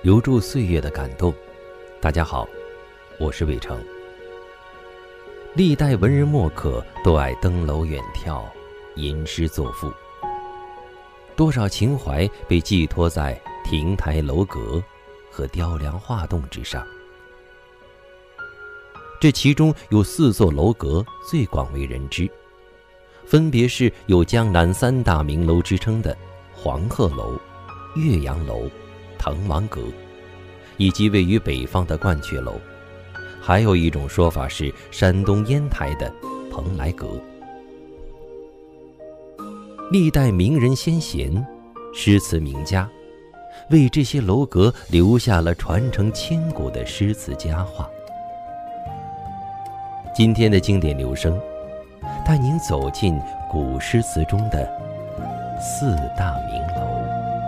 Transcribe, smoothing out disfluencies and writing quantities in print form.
留住岁月的感动。大家好，我是魏成。历代文人墨客都爱登楼远眺，吟诗作赋，多少情怀被寄托在亭台楼阁和雕梁画栋之上。这其中有4座楼阁最广为人知，分别是有江南3大名楼之称的黄鹤楼、岳阳楼、滕王阁，以及位于北方的鹳雀楼。还有一种说法是山东烟台的蓬莱阁。历代名人先贤、诗词名家为这些楼阁留下了传承千古的诗词佳话。今天的经典留声，带您走进古诗词中的4大名。